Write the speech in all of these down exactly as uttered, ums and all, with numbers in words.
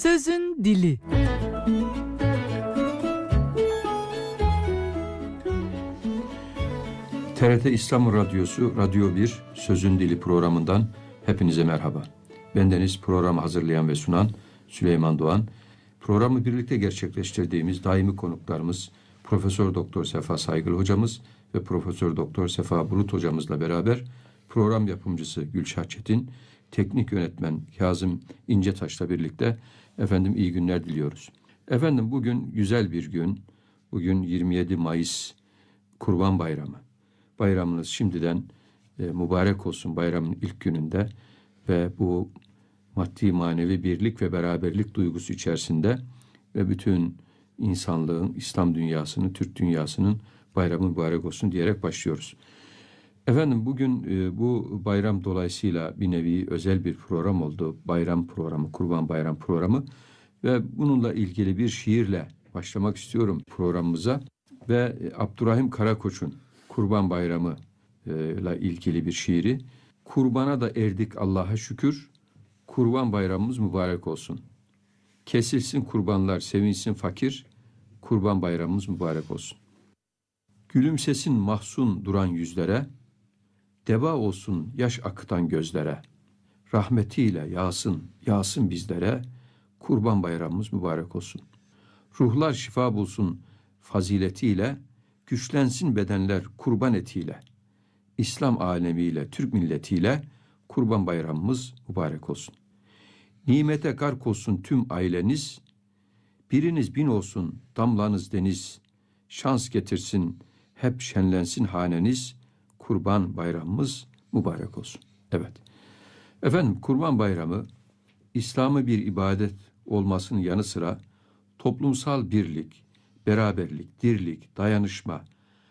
Sözün Dili. T R T İstanbul Radyosu Radyo bir Sözün Dili programından hepinize merhaba. Bendeniz programı hazırlayan ve sunan Süleyman Doğan. Programı birlikte gerçekleştirdiğimiz daimi konuklarımız Profesör Doktor Sefa Saygılı hocamız ve Profesör Doktor Sefa Bulut hocamızla beraber program yapımcısı Gülşah Çetin, teknik yönetmen Kazım İncetaş'la birlikte efendim iyi günler diliyoruz. Efendim bugün güzel bir gün. Bugün yirmi yedi Mayıs Kurban Bayramı. Bayramınız şimdiden e, mübarek olsun bayramın ilk gününde ve bu maddi manevi birlik ve beraberlik duygusu içerisinde ve bütün insanlığın, İslam dünyasının, Türk dünyasının bayramı mübarek olsun diyerek başlıyoruz. Efendim bugün e, bu bayram dolayısıyla bir nevi özel bir program oldu. Bayram programı, Kurban Bayram programı ve bununla ilgili bir şiirle başlamak istiyorum programımıza ve e, Abdurrahim Karakoç'un Kurban Bayramı ile ilgili bir şiiri. Kurbana da erdik Allah'a şükür, Kurban Bayramımız mübarek olsun. Kesilsin kurbanlar, sevinsin fakir, Kurban Bayramımız mübarek olsun. Gülümsesin mahzun duran yüzlere, deva olsun yaş akıtan gözlere, rahmetiyle yağsın, yağsın bizlere, Kurban Bayramımız mübarek olsun. Ruhlar şifa bulsun faziletiyle, güçlensin bedenler kurban etiyle, İslam alemiyle, Türk milletiyle Kurban Bayramımız mübarek olsun. Nimete gark olsun tüm aileniz, biriniz bin olsun damlanız deniz, şans getirsin hep şenlensin haneniz, Kurban Bayramımız mübarek olsun. Evet. Efendim Kurban Bayramı İslam'ı bir ibadet olmasının yanı sıra toplumsal birlik, beraberlik, dirlik, dayanışma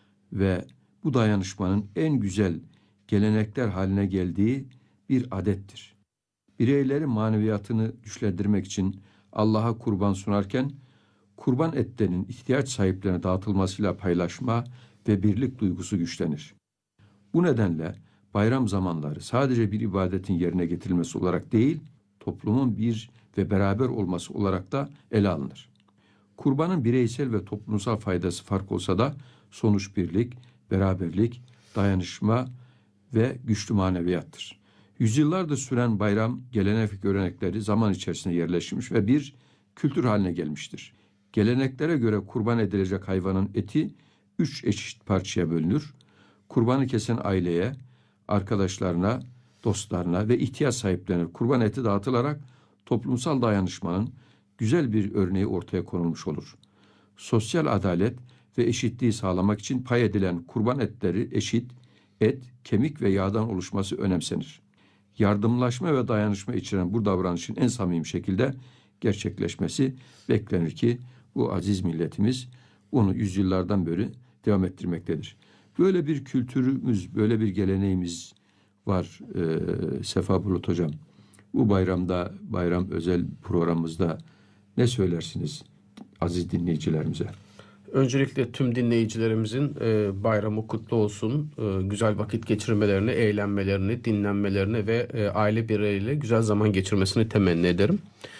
ve bu dayanışmanın en güzel gelenekler haline geldiği bir adettir. Bireylerin maneviyatını güçlendirmek için Allah'a kurban sunarken, kurban etlerinin ihtiyaç sahiplerine dağıtılmasıyla paylaşma ve birlik duygusu güçlenir. Bu nedenle bayram zamanları sadece bir ibadetin yerine getirilmesi olarak değil, toplumun bir ve beraber olması olarak da ele alınır. Kurbanın bireysel ve toplumsal faydası fark olsa da sonuç birlik, beraberlik, dayanışma ve güçlü maneviyattır. Yüzyıllardır süren bayram gelenek ve görenekleri zaman içerisinde yerleşmiş ve bir kültür haline gelmiştir. Geleneklere göre kurban edilecek hayvanın eti üç eşit parçaya bölünür. Kurbanı kesen aileye, arkadaşlarına, dostlarına ve ihtiyaç sahiplerine kurban eti dağıtılarak toplumsal dayanışmanın güzel bir örneği ortaya konulmuş olur. Sosyal adalet ve eşitliği sağlamak için pay edilen kurban etleri eşit, et, kemik ve yağdan oluşması önemsenir. Yardımlaşma ve dayanışma içeren bu davranışın en samimi şekilde gerçekleşmesi beklenir ki bu aziz milletimiz bunu yüzyıllardan beri devam ettirmektedir. Böyle bir kültürümüz, böyle bir geleneğimiz var e, Sefa Bulut Hocam. Bu bayramda, bayram özel programımızda ne söylersiniz aziz dinleyicilerimize? Öncelikle tüm dinleyicilerimizin e, bayramı kutlu olsun. E, güzel vakit geçirmelerini, eğlenmelerini, dinlenmelerini ve e, aile bireyleriyle güzel zaman geçirmesini temenni ederim.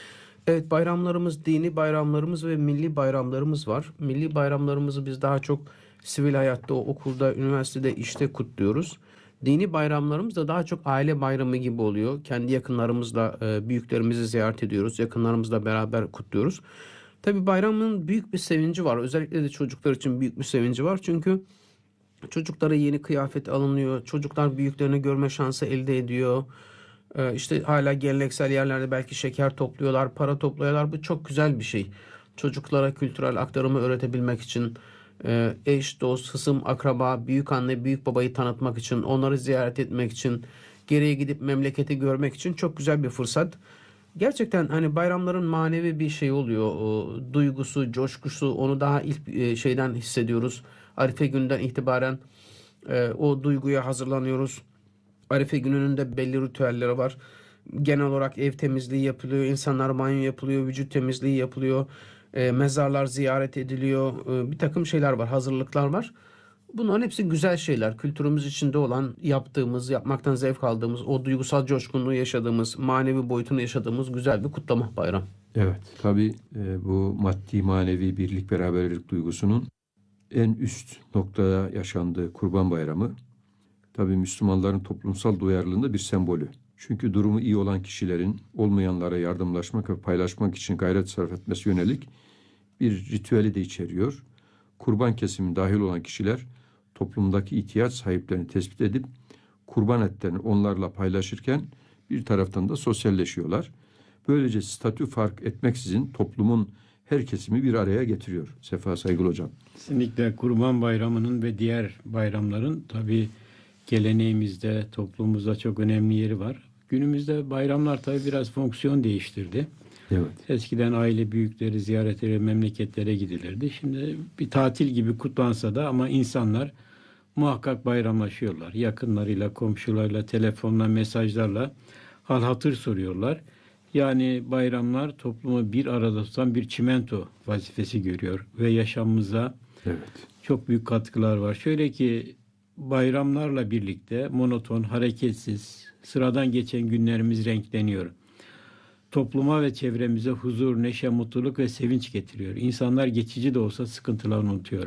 Evet, bayramlarımız, dini bayramlarımız ve milli bayramlarımız var. Milli bayramlarımızı biz daha çok sivil hayatta, okulda, üniversitede, işte kutluyoruz. Dini bayramlarımız da daha çok aile bayramı gibi oluyor. Kendi yakınlarımızla, e, büyüklerimizi ziyaret ediyoruz. Yakınlarımızla beraber kutluyoruz. Tabii bayramın büyük bir sevinci var. Özellikle de çocuklar için büyük bir sevinci var. Çünkü çocuklara yeni kıyafet alınıyor. Çocuklar büyüklerini görme şansı elde ediyor. Ee, işte hala geleneksel yerlerde belki şeker topluyorlar, para topluyorlar. Bu çok güzel bir şey. Çocuklara kültürel aktarımı öğretebilmek için, e, eş, dost, hısım, akraba, büyük anne, büyük babayı tanıtmak için, onları ziyaret etmek için, geriye gidip memleketi görmek için çok güzel bir fırsat. Gerçekten hani bayramların manevi bir şey oluyor. O, duygusu, coşkusu, onu daha ilk e, şeyden hissediyoruz. Arife günden itibaren e, o duyguya hazırlanıyoruz. Arife gününün de belli ritüelleri var. Genel olarak ev temizliği yapılıyor, insanlar banyo yapılıyor, vücut temizliği yapılıyor, e, mezarlar ziyaret ediliyor. E, bir takım şeyler var, hazırlıklar var. Bunların hepsi güzel şeyler. Kültürümüz içinde olan, yaptığımız, yapmaktan zevk aldığımız, o duygusal coşkunluğu yaşadığımız, manevi boyutunu yaşadığımız güzel bir kutlama bayram. Evet, tabii e, bu maddi manevi birlik beraberlik duygusunun en üst noktada yaşandığı Kurban Bayramı, tabii Müslümanların toplumsal duyarlılığında bir sembolü. Çünkü durumu iyi olan kişilerin olmayanlara yardımlaşmak ve paylaşmak için gayret sarf etmesi yönelik bir ritüeli de içeriyor. Kurban kesimine dahil olan kişiler toplumdaki ihtiyaç sahiplerini tespit edip kurban etlerini onlarla paylaşırken bir taraftan da sosyalleşiyorlar. Böylece statü fark etmeksizin toplumun her kesimi bir araya getiriyor. Sefa Saygılı Hocam. Kesinlikle Kurban Bayramı'nın ve diğer bayramların tabii geleneğimizde, toplumumuzda çok önemli yeri var. Günümüzde bayramlar tabii biraz fonksiyon değiştirdi. Evet. Eskiden aile büyükleri ziyaretlere, memleketlere gidilirdi. Şimdi bir tatil gibi kutlansa da ama insanlar muhakkak bayramlaşıyorlar. Yakınlarıyla, komşularıyla, telefonla, mesajlarla hal hatır soruyorlar. Yani bayramlar toplumu bir arada tutan bir çimento vazifesi görüyor ve yaşamımıza Evet. çok büyük katkılar var. Şöyle ki bayramlarla birlikte monoton, hareketsiz, sıradan geçen günlerimiz renkleniyor. Topluma ve çevremize huzur, neşe, mutluluk ve sevinç getiriyor. İnsanlar geçici de olsa sıkıntılarını unutuyor.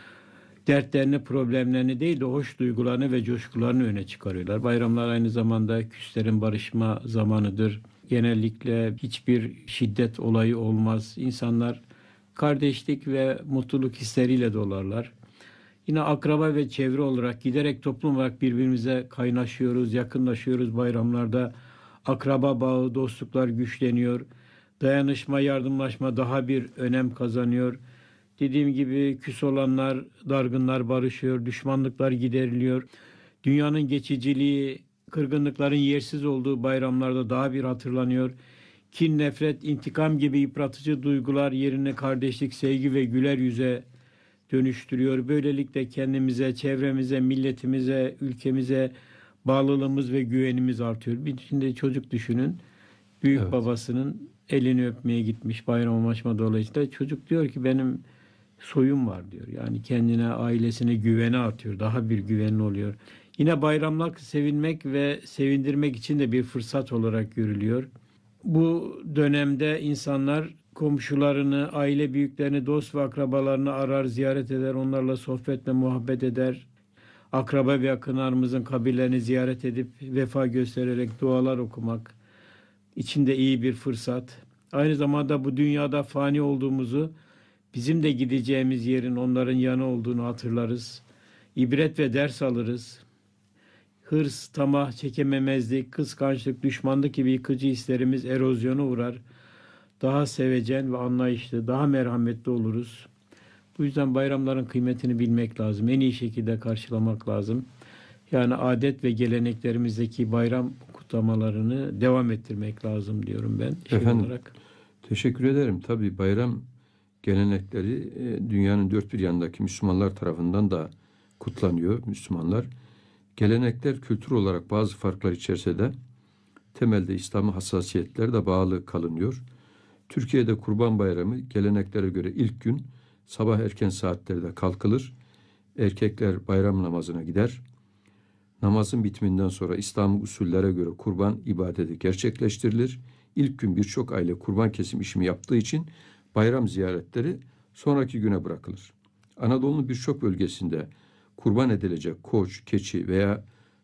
Dertlerini, problemlerini değil de hoş duygularını ve coşkularını öne çıkarıyorlar. Bayramlar aynı zamanda küslerin barışma zamanıdır. Genellikle hiçbir şiddet olayı olmaz. İnsanlar kardeşlik ve mutluluk hisleriyle dolarlar. Yine akraba ve çevre olarak giderek toplum olarak birbirimize kaynaşıyoruz, yakınlaşıyoruz bayramlarda. Akraba bağı, dostluklar güçleniyor. Dayanışma, yardımlaşma daha bir önem kazanıyor. Dediğim gibi küs olanlar, dargınlar barışıyor, düşmanlıklar gideriliyor. Dünyanın geçiciliği, kırgınlıkların yersiz olduğu bayramlarda daha bir hatırlanıyor. Kin, nefret, intikam gibi yıpratıcı duygular yerine kardeşlik, sevgi ve güler yüze dönüştürüyor. Böylelikle kendimize, çevremize, milletimize, ülkemize bağlılığımız ve güvenimiz artıyor. Bir şimdi çocuk düşünün. Büyük Evet. babasının elini öpmeye gitmiş bayramlaşma dolayısıyla. Çocuk diyor ki benim soyum var diyor. Yani kendine, ailesine güveni artıyor. Daha bir güvenli oluyor. Yine bayramlar sevinmek ve sevindirmek için de bir fırsat olarak görülüyor. Bu dönemde insanlar komşularını, aile büyüklerini, dost ve akrabalarını arar, ziyaret eder, onlarla sohbet ve muhabbet eder. Akraba ve yakınlarımızın kabirlerini ziyaret edip vefa göstererek dualar okumak içinde iyi bir fırsat. Aynı zamanda bu dünyada fani olduğumuzu, bizim de gideceğimiz yerin onların yanı olduğunu hatırlarız. İbret ve ders alırız. Hırs, tamah, çekememezlik, kıskançlık, düşmanlık gibi yıkıcı hislerimiz erozyona uğrar. Daha sevecen ve anlayışlı, daha merhametli oluruz. Bu yüzden bayramların kıymetini bilmek lazım. En iyi şekilde karşılamak lazım. Yani adet ve geleneklerimizdeki bayram kutlamalarını devam ettirmek lazım diyorum ben. Şey Efendim, olarak. teşekkür ederim. Tabii bayram gelenekleri e, dünyanın dört bir yanındaki Müslümanlar tarafından da kutlanıyor Müslümanlar. Gelenekler kültür olarak bazı farklar içerse de temelde İslam'a hassasiyetler de bağlı kalınıyor. Türkiye'de Kurban Bayramı geleneklere göre ilk gün sabah erken saatlerde kalkılır. Erkekler bayram namazına gider. Namazın bitiminden sonra İslami usullere göre kurban ibadeti gerçekleştirilir. İlk gün birçok aile kurban kesim işimi yaptığı için bayram ziyaretleri sonraki güne bırakılır. Anadolu'nun birçok bölgesinde kurban edilecek koç, keçi veya